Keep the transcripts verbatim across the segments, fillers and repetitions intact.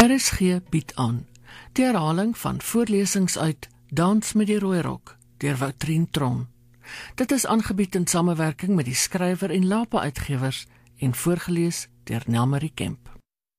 R S G bied aan die herhaling van voorlesings uit Dans met die Rooi Rok deur Woutrien Tron. Dit is aangebied in samewerking met die skrywer en Lapa Uitgewers en voorgelees deur Nelmarie Kemp.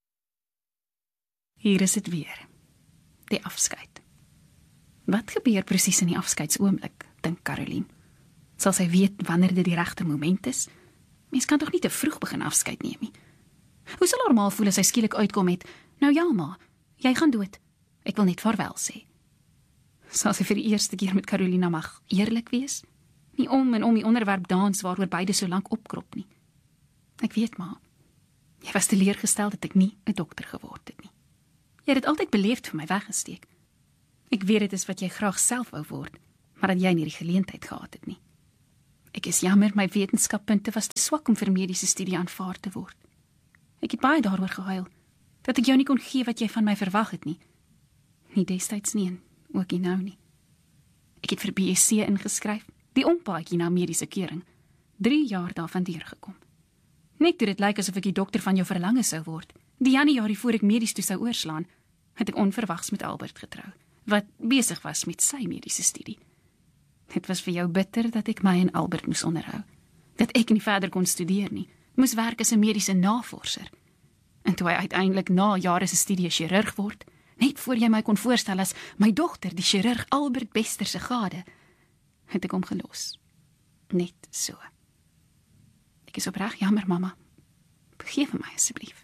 Hier is dit weer, die afskeid. Wat gebeur presies in die afskeidsoomblik, dink Caroline. Sal sy weet wanneer dit die regte moment is? Mens kan toch nie te vroeg begin afskeid neem nie. Hoe sal normaal voel as sy skielik uitkom met, nou ja ma, jy gaan dood, ek wil net vaarwel sê. Sal sy vir die eerste keer met Carolina mag eerlik wees? Nie om en om die onderwerp dans waaroor beide so lank opkrop nie. Ek weet ma, jy was teleurgestel dat ek nie 'n dokter geword het nie. Jy het dit altyd beleefd vir my weggesteek. Ek weet dit is wat jy graag self wou word, maar dat jy nie die geleentheid gehad het nie. Ek is jammer, my wetenskappunte was te swak om vir mediese studie aanvaar te word. Ek het baie daaroor gehuil, dat ek jou nie kon gee wat jy van my verwag het nie. Nie destyds nie en ook nie nou nie. Ek het vir B S C ingeskryf, die ompaadjie na mediese keuring, drie jaar daarvan deurgekom. Net toe dit lyk asof ek die dokter van jou verlange sou word, die januarie voor ek medies toe sou oorslaan, het ek onverwags met Albert getrou, wat besig was met sy mediese studie. Het was vir jou bitter dat ek my en Albert moes onderhou, dat ek nie verder kon studeer nie, moes werk as 'n mediese navorser. En toe hy uiteindelik na jare se studie chirurg word, net voor jy my kon voorstel as my dogter, die chirurg Albert Bester se gade, het ek hom gelos. Net so. Ek is opreg jammer, mama. Vergeef my asseblief.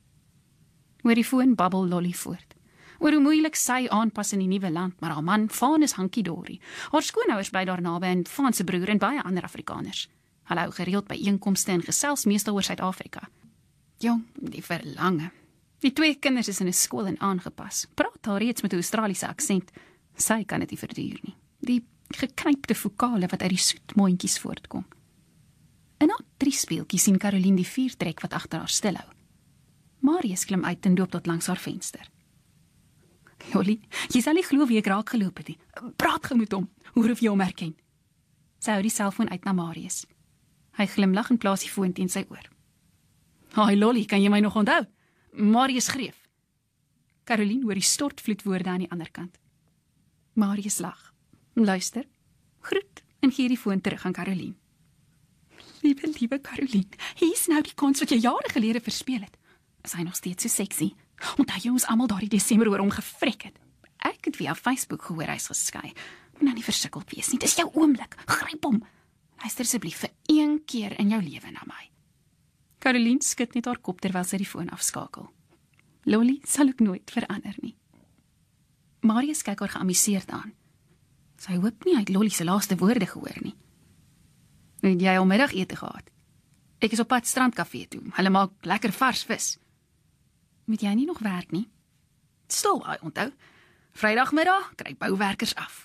Oor die foon babbel Lolly voort. Oor hoe moeilik sy aanpas in die nuwe land, maar haar man, Vaan is hankie-dorie. Haar skoonouers bly daar naby en Vaan se broer en baie ander Afrikaners. Hulle hou gereeld by einkomste en gesels meestal oor Suid-Afrika. Jong, die verlange. Die twee kinders is in 'n skool en aangepas. Praat al reeds met 'n Australiese aksent. Sy kan dit nie verduur nie. Die geknypte vokale wat uit die soetmondjies voortkom. In haar triespeeltjie sien Caroline die vuur trek wat agter haar stilhou. Marius klim uit en loop tot langs haar venster. Lolly, jy sal nie glo wie ek raak geloop het nie. Praat gou met hom, hoor of jy hom herken. Sy hou die selfoon uit na Marius. Hy glimlag en plaas die foon teen sy oor. Haai Lolly, kan jy my nog onthou? Marius Greef. Caroline hoor die stortvloedwoorde aan die ander kant. Marius lag. Luister, groet en gee die foon terug aan Caroline. Liewe, liewe Caroline, hier is nou die kans wat jy jare gelede verspeel het. Is hy nog steeds so sexy? Onthou jy ons almal daardie Desember oor hom gevrek het? Ek het via Facebook gehoor hy is geskei. Moet nou nie versukkeld wees nie, dis jou oomblik. Gryp hom. Luister asseblief vir een keer in jou lewe na my. Caroline skud net haar kop terwyl sy die foon afskakel. Lolly sal ook nooit verander nie. Marius kyk haar geamuseerd aan. Sy hoop nie hy het Lolly se laaste woorde gehoor nie. Het jy al middagete gehad? Ek is op pad strandkafee toe. Hulle maak lekker vars vis. Moet jy nie nog werk nie? Stil, hy onthou. Vrydagmiddag kry bouwerkers af.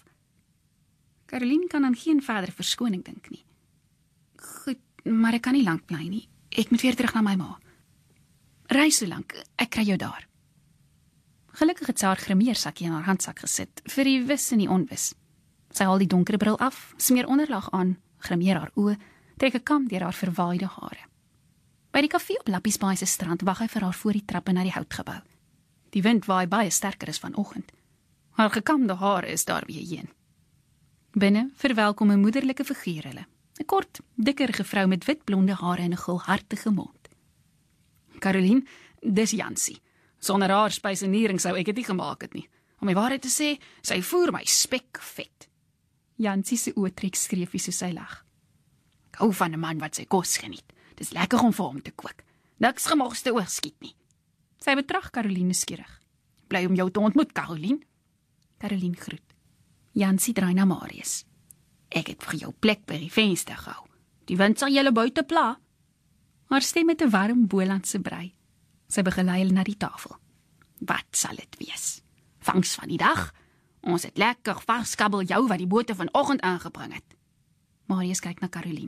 Caroline kan aan geen verdere verskoning dink nie. Goed, maar ek kan nie lank bly nie. Ek moet weer terug na my ma. Reis so lank, ek kry jou daar. Gelukkig het sy haar grimeersakkie in haar handsak gesit, vir die wis en die onwis. Sy haal die donkere bril af, smeer onderlaag aan, grimeer haar oë, trek 'n kam deur haar verwaaide hare. By die kafee op Lappiesbaai se strand wag hy vir haar voor die trappe na die houtgebou. Die wind waai baie sterker as vanoggend. Haar gekamde hare is daar weer heen. Binne verwelkom 'n moederlike figuur hulle. 'n Kort, dikkerige vrou met wit blonde hare en 'n gulhartige mond. Caroline, dis Jansie. Sonder haar spysenering sou ek dit nie gemaak het nie. Om die waarheid te sê, sy voer my spek vet. Jansie se oë trek skreefie soos sy lag. Ek hou van 'n man wat sy kos geniet. Dis lekker om vir hom te kook. Niks gemogste oorskiet nie. Sy betrag Caroline skierig. Bly om jou te ontmoet, Caroline. Caroline groet. Jansie draai na Marius. Ek het vir jou plek by die venster gehou. Die wind sal julle buite pla. Haar stem met 'n warm Bolandse brei. Sy begelei hulle na die tafel. Wat sal dit wees? Vangs van die dag? Ons het lekker vars kabeljou wat die bote vanoggend aangebring het. Marius kyk na Caroline.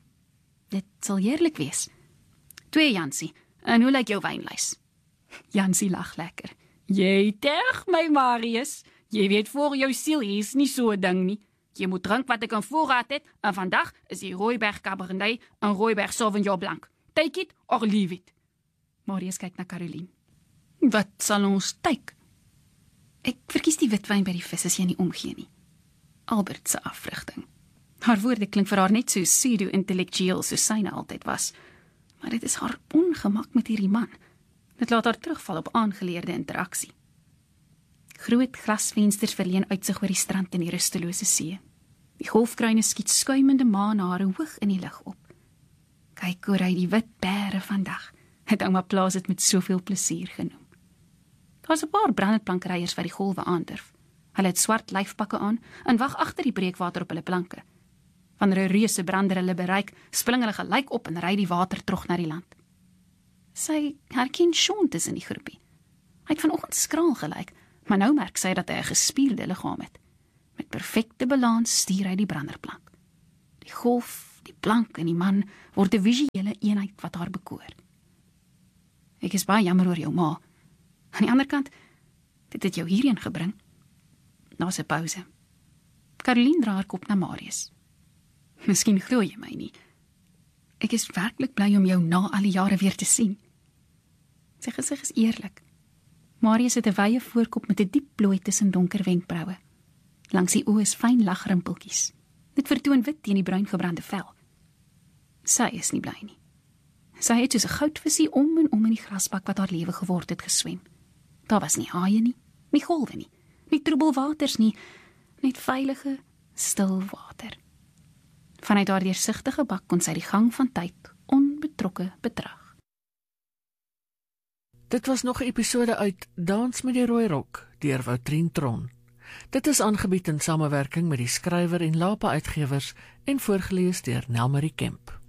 Dit sal heerlik wees. Twee Jansie, en hoe lyk jou wynlys? Jansie lag lekker. Jy terg my Marius. Jy weet voor jou siel is nie so 'n ding nie. Jy moet drink wat ek in voorraad het, en vandag is die Rooiberg Cabernet en Rooiberg Sauvignon Blanc. Take it or leave it. Marius kyk na Caroline. Wat sal ons tyk? Ek verkies die witwyn by die vis as jy nie omgee nie. Albert se afrigting. Haar woorde klink vir haar net so pseudo-intellektueel soos syne altyd was, maar dit is haar ongemak met hierdie man. Dit laat haar terugval op aangeleerde interaksie. Groot glasvensters verleen uitsig oor die strand en die rustelose see. Die golfkruine skiet skuimende maanhare hoog in die lug op. Kyk hoe ry die wit pere vandag, het ouma Plaas dit met soveel plesier genoem. Daar's 'n paar brandplankeryers wat die golwe aandurf. Hulle het swart lyfpakke aan en wag agter die breekwater op hulle planke. Wanneer 'n reuse brander hulle bereik, spring hulle gelyk op en ry die water terug na die land. Sy herken Sean tussen die groepie. Hy het vanoggend skraal gelyk, maar nou merk sy dat hy 'n gespierde liggaam het. Met perfekte balans stuur hy die branderplank. Die golf, die plank en die man word 'n visuele eenheid wat haar bekoor. Ek is baie jammer oor jou ma. Aan die ander kant, dit het jou hierheen gebring. Daar's 'n pouse. Caroline draai haar kop na Marius. Miskien glo jy my nie. Ek is werklik bly om jou na al die jare weer te sien. Sy gesig is eerlik. Marius het 'n wye voorkop met 'n diep plooi tussen donker wenkbroue. Langs die oë is fyn lagrimpeltjies. Dit vertoon wit teen die bruin gebrande vel. Sy is nie bly nie. Sy het soos 'n goudvisie om en om in die grasbak wat haar lewe geword het geswem. Daar was nie haie nie, nie golwe nie, nie troebel waters nie, net veilige, stil water. Vanuit haar deursigtige bak kon sy die gang van tyd onbetrokke betrag. Dit was nog 'n episode uit Dans met die Rooi Rok deur Woutrien Tron. Dit is aangebied in samewerking met die skrywer en Lapa Uitgewers en voorgeles deur Nelmarie Kemp.